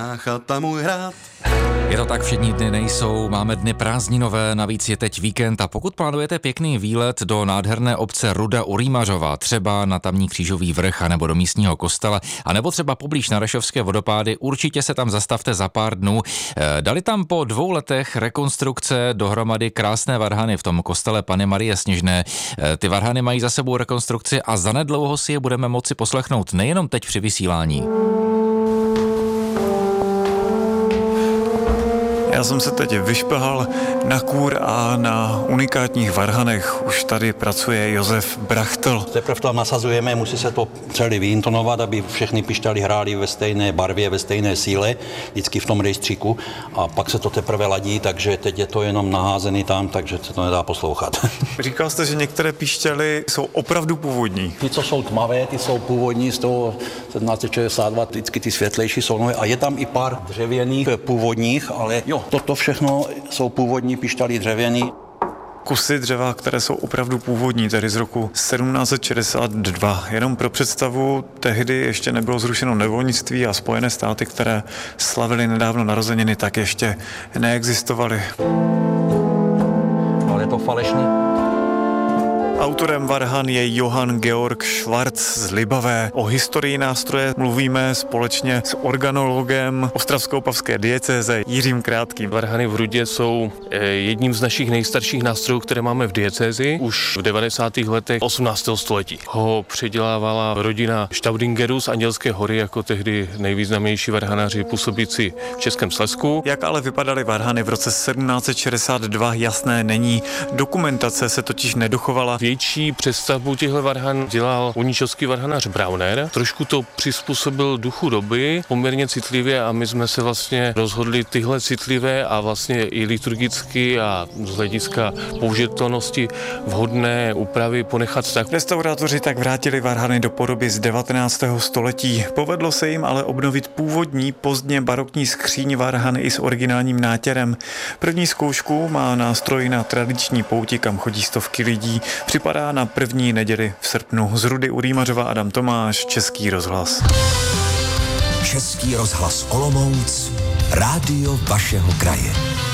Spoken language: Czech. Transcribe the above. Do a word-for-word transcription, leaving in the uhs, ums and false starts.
Chata můj hrad. Je to tak, všední dny nejsou, máme dny prázdninové, navíc je teď víkend a pokud plánujete pěkný výlet do nádherné obce Ruda u Rýmařova, třeba na tamní křížový vrch anebo do místního kostela, anebo třeba poblíž na Rašovské vodopády, určitě se tam zastavte za pár dnů. Dali tam po dvou letech rekonstrukce dohromady krásné varhany v tom kostele Panny Marie Sněžné. Ty varhany mají za sebou rekonstrukci a zanedlouho si je budeme moci poslechnout nejenom teď při vysílání. Já jsem se teď vyšplhal na kůr a na unikátních varhanech. Už tady pracuje Josef Brachtl. Teprve tam nasazujeme, musí se to celý vyintonovat, aby všechny pišťaly hrály ve stejné barvě, ve stejné síle, vždycky v tom rejstříku. A pak se to teprve ladí, takže teď je to jenom naházený tam, takže se to nedá poslouchat. Říkal jste, že některé pišťaly jsou opravdu původní. Ty, co jsou tmavé, ty jsou původní z toho sedmnáct set šedesát dva, vždycky ty světlejší jsou nové. A je tam i pár dřevěných původních, ale jo, toto všechno jsou původní pišťaly dřevěný. Kusy dřeva, které jsou opravdu původní, tedy z roku sedmnáct set šedesát dva. Jenom pro představu, tehdy ještě nebylo zrušeno nevolnictví a Spojené státy, které slavily nedávno narozeniny, tak ještě neexistovaly. Ale je to falešný. Autorem varhan je Johann Georg Schwarz z Libavé. O historii nástroje mluvíme společně s organologem ostravsko-opavské diecéze Jiřím Krátkým. Varhany v Rudě jsou jedním z našich nejstarších nástrojů, které máme v diecézi. Už v devadesátých letech osmnáctého století ho předělávala rodina Staudingerů z Andělské hory jako tehdy nejvýznamnější varhanaři působící v Českém Slezsku. Jak ale vypadaly varhany v roce sedmnáct set šedesát dva, jasné není. Dokumentace se totiž nedochovala. Větší přestavbu těchto varhan dělal uničovský varhanař Brauner. Trošku to přizpůsobil duchu doby, poměrně citlivě a my jsme se vlastně rozhodli tyhle citlivé a vlastně i liturgicky a z hlediska použitelnosti vhodné úpravy ponechat tak. Restaurátoři tak vrátili varhany do podoby z devatenáctého století. Povedlo se jim ale obnovit původní pozdně barokní skříň varhan i s originálním nátěrem. První zkoušku má nástroj na tradiční pouti, kam chodí stovky lidí. Připadá na první neděli v srpnu. Z Rudy u Rýmařova Adam Tomáš, Český rozhlas. Český rozhlas Olomouc, rádio vašeho kraje.